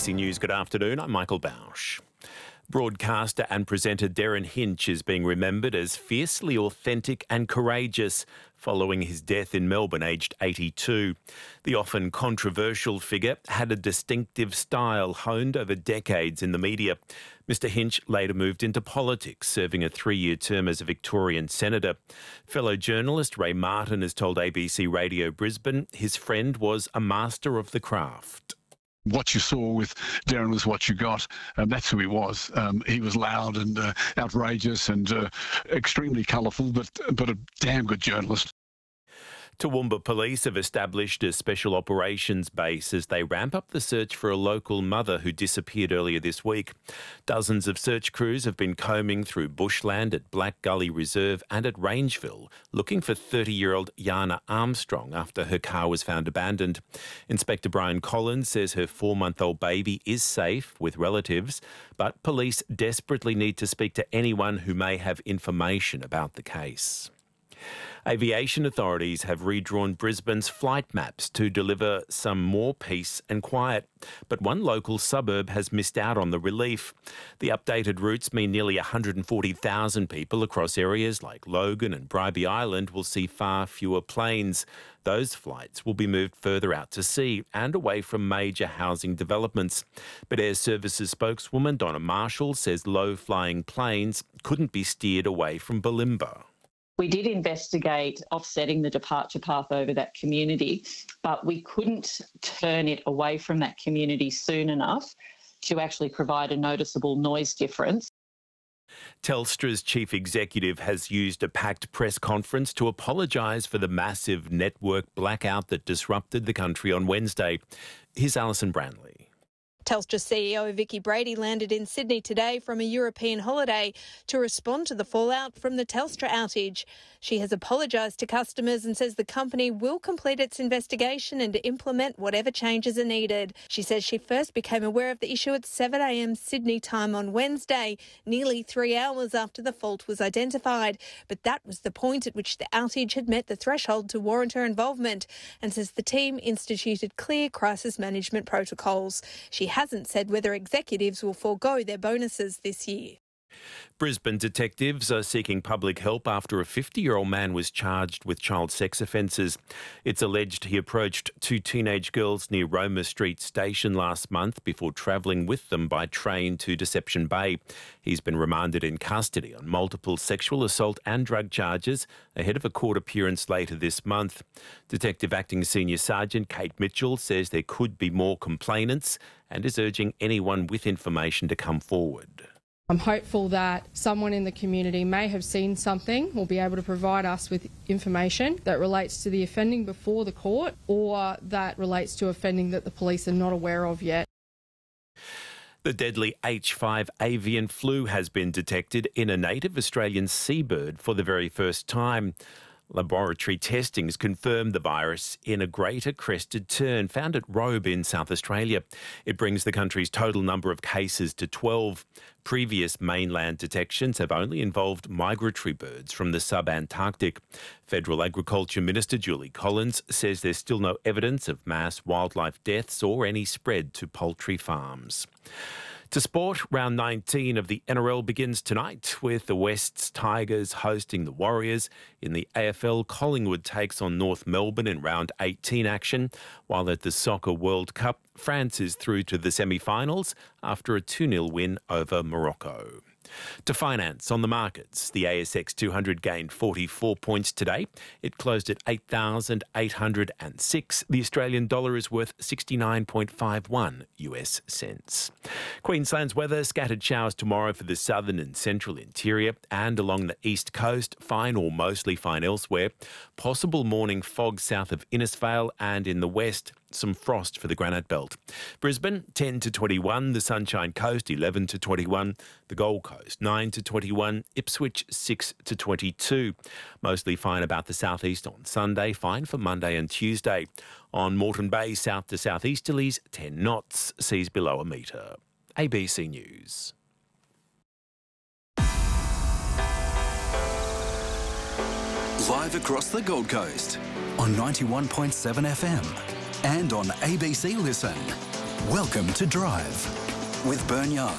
ABC News, good afternoon. I'm Michael Bausch. Broadcaster and presenter Derryn Hinch is being remembered as fiercely authentic and courageous following his death in Melbourne, aged 82. The often controversial figure had a distinctive style honed over decades in the media. Mr Hinch later moved into politics, serving a 3-year term as a Victorian senator. Fellow journalist Ray Martin has told ABC Radio Brisbane his friend was a master of the craft. What you saw with Derryn was what you got. That's who he was. He was loud and outrageous and extremely colourful, but a damn good journalist. Toowoomba Police have established a special operations base as they ramp up the search for a local mother who disappeared earlier this week. Dozens of search crews have been combing through bushland at Black Gully Reserve and at Rangeville, looking for 30-year-old Yana Armstrong after her car was found abandoned. Inspector Brian Collins says her 4-month-old baby is safe with relatives, but police desperately need to speak to anyone who may have information about the case. Aviation authorities have redrawn Brisbane's flight maps to deliver some more peace and quiet. But one local suburb has missed out on the relief. The updated routes mean nearly 140,000 people across areas like Logan and Bribie Island will see far fewer planes. Those flights will be moved further out to sea and away from major housing developments. But Air Services spokeswoman Donna Marshall says low-flying planes couldn't be steered away from Bulimba. We did investigate offsetting the departure path over that community, but we couldn't turn it away from that community soon enough to actually provide a noticeable noise difference. Telstra's chief executive has used a packed press conference to apologise for the massive network blackout that disrupted the country on Wednesday. Here's Alison Branley. Telstra CEO Vicki Brady landed in Sydney today from a European holiday to respond to the fallout from the Telstra outage. She has apologised to customers and says the company will complete its investigation and implement whatever changes are needed. She says she first became aware of the issue at 7 a.m. Sydney time on Wednesday, nearly 3 hours after the fault was identified. But that was the point at which the outage had met the threshold to warrant her involvement, and says the team instituted clear crisis management protocols. She hasn't said whether executives will forego their bonuses this year. Brisbane detectives are seeking public help after a 50-year-old man was charged with child sex offences. It's alleged he approached 2 teenage girls near Roma Street Station last month before travelling with them by train to Deception Bay. He's been remanded in custody on multiple sexual assault and drug charges ahead of a court appearance later this month. Detective Acting Senior Sergeant Kate Mitchell says there could be more complainants and is urging anyone with information to come forward. I'm hopeful that someone in the community may have seen something, will be able to provide us with information that relates to the offending before the court or that relates to offending that the police are not aware of yet. The deadly H5 avian flu has been detected in a native Australian seabird for the very first time. Laboratory testing has confirmed the virus in a greater crested tern found at Robe in South Australia. It brings the country's total number of cases to 12. Previous mainland detections have only involved migratory birds from the sub-Antarctic. Federal Agriculture Minister Julie Collins says there's still no evidence of mass wildlife deaths or any spread to poultry farms. To sport, round 19 of the NRL begins tonight with the West's Tigers hosting the Warriors. In the AFL, Collingwood takes on North Melbourne in round 18 action, while at the Soccer World Cup, France is through to the semi-finals after a 2-0 win over Morocco. To finance on the markets, the ASX 200 gained 44 points today. It closed at 8,806. The Australian dollar is worth 69.51 US cents. Queensland's weather, scattered showers tomorrow for the southern and central interior and along the east coast, fine or mostly fine elsewhere. Possible morning fog south of Innisfail and in the west. Some frost for the Granite Belt. Brisbane, 10 to 21. The Sunshine Coast, 11 to 21. The Gold Coast, 9 to 21. Ipswich, 6 to 22. Mostly fine about the southeast on Sunday. Fine for Monday and Tuesday. On Moreton Bay, south to southeasterlies, 10 knots. Seas below a metre. ABC News. Live across the Gold Coast on 91.7 FM. And on ABC Listen. Welcome to Drive with Bern Young.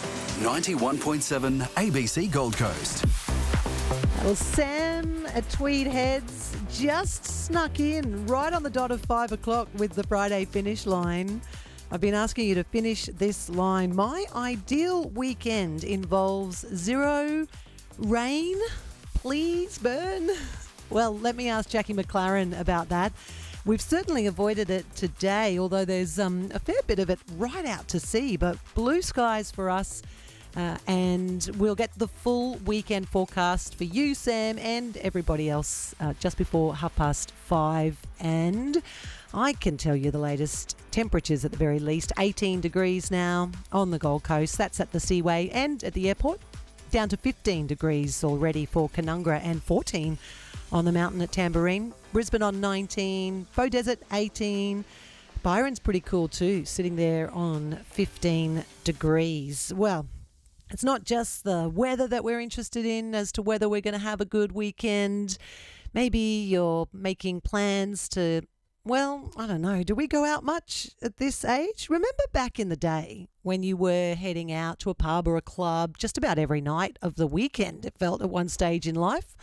91.7 ABC Gold Coast. Well, Sam at Tweed Heads just snuck in right on the dot of 5 o'clock with the Friday finish line. I've been asking you to finish this line. My ideal weekend involves zero rain. Please, Bern. Well, let me ask Jackie McLaren about that. We've certainly avoided it today, although there's a fair bit of it right out to sea, but blue skies for us. And we'll get the full weekend forecast for you, Sam, and everybody else just before 5:30. And I can tell you the latest temperatures at the very least. 18 degrees now on the Gold Coast. That's at the Seaway and at the airport. Down to 15 degrees already for Canungra and 14 on the mountain at Tamborine. Brisbane on 19. Beaudesert 18. Byron's pretty cool too, sitting there on 15 degrees. Well, it's not just the weather that we're interested in as to whether we're going to have a good weekend. Maybe you're making plans to, well, I don't know. Do we go out much at this age? Remember back in the day when you were heading out to a pub or a club just about every night of the weekend, it felt at one stage in life.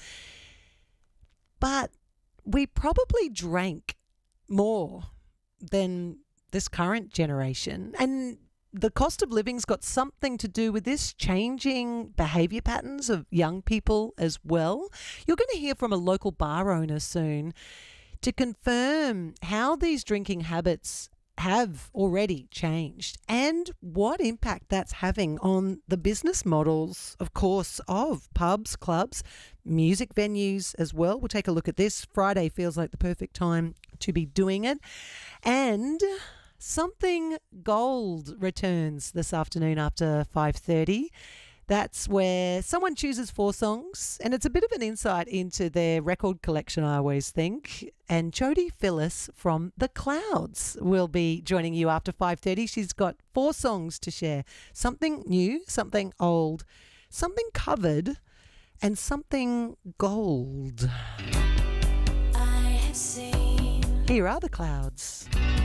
But we probably drank more than this current generation. And the cost of living's got something to do with this, changing behaviour patterns of young people as well. You're going to hear from a local bar owner soon to confirm how these drinking habits have already changed and what impact that's having on the business models, of course, of pubs, clubs, music venues as well. We'll take a look at this. Friday feels like the perfect time to be doing it. And Something Gold returns this afternoon after 5:30. That's where someone chooses 4 songs, and it's a bit of an insight into their record collection, I always think. And Jodie Phillis from The Clouds will be joining you after 5:30. She's got 4 songs to share. Something new, something old, something covered, and something gold. Here are The Clouds.